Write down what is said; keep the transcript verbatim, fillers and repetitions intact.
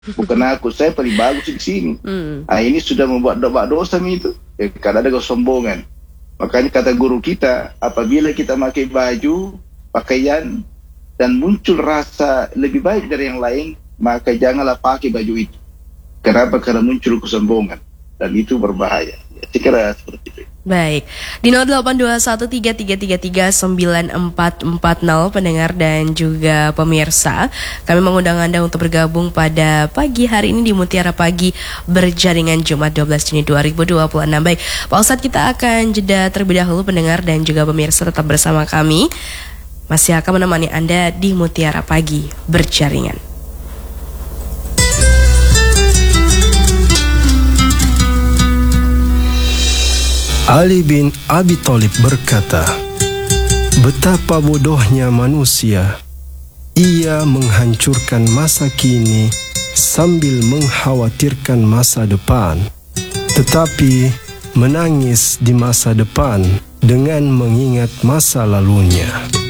Bukan aku, saya paling bagus di sini. Hmm. Ah, ini sudah membuat doa dosa itu. Ya, karena ada kesombongan. Makanya kata guru kita, apabila kita pakai baju, pakaian, dan muncul rasa lebih baik dari yang lain, maka janganlah pakai baju itu. Kenapa? Karena muncul kesombongan. Dan itu berbahaya. Ya, saya kira seperti itu. Baik, di nol delapan dua satu tiga tiga tiga tiga sembilan empat empat nol pendengar dan juga pemirsa, kami mengundang Anda untuk bergabung pada pagi hari ini di Mutiara Pagi berjaringan Jumat dua belas Juni dua ribu dua puluh enam. Baik, Pak Ustadz, kita akan jeda terlebih dahulu pendengar dan juga pemirsa, tetap bersama kami. Masih akan menemani Anda di Mutiara Pagi berjaringan. Ali bin Abi Thalib berkata, betapa bodohnya manusia. Ia menghancurkan masa kini sambil mengkhawatirkan masa depan, tetapi menangis di masa depan dengan mengingat masa lalunya.